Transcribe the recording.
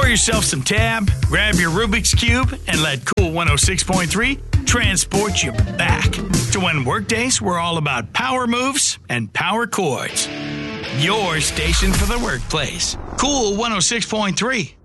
yourself some tab, grab your Rubik's Cube, and let Cool 106.3 transport you back to when workdays were all about power moves and power chords. Your station for the workplace. Cool 106.3.